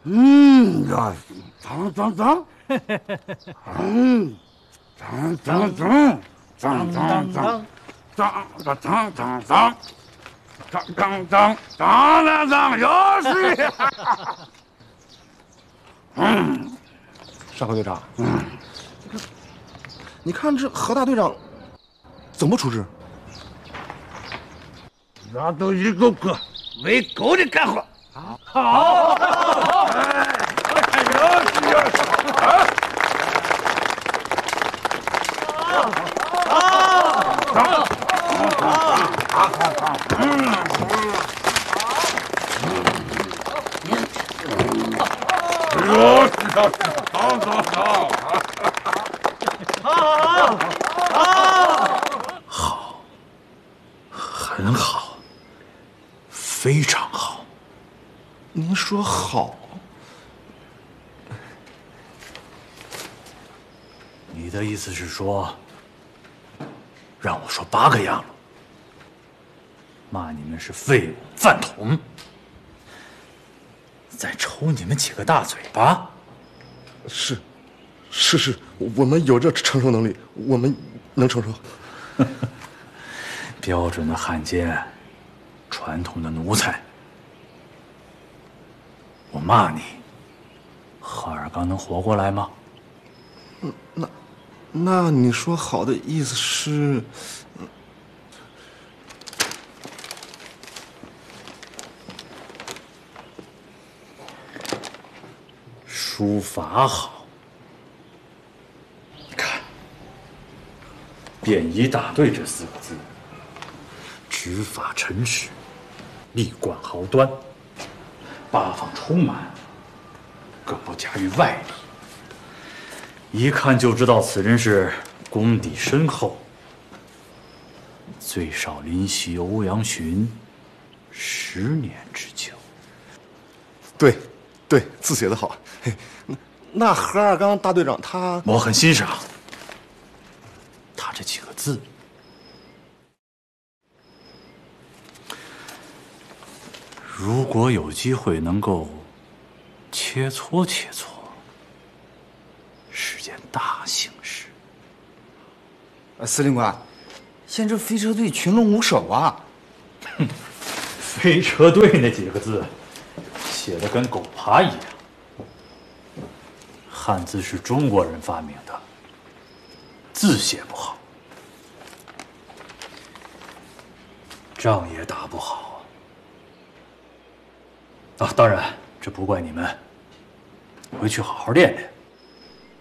呀，涨，又是。 上官队长，你看这何大队长怎么处置？ 那都一个个为狗的干活。 好， 好，很好，非常好。 您说好？ 你的意思是说，让我说8个样了，骂你们是废物、饭桶，再抽你们几个大嘴巴？ 是，我们有这承受能力，我们能承受。 标准的汉奸，传统的奴才。我骂你，哈尔刚能活过来吗？ 那你说好的意思是？ 书法好，你看“便衣大队”这4个字，执法诚实，立贯豪端，八方充满，更不加于外力，一看就知道此人是功底深厚。最少临习欧阳询10年之久。 对，字写得好。嘿，那何二刚大队长他， 我很欣赏他这几个字。如果有机会能够切磋，是件大幸事。 司令官，现这飞车队群龙无首啊！ 飞车队那几个字写的跟狗爬一样。汉字是中国人发明的，字写不好，仗也打不好。啊，当然这不怪你们，回去好好练练。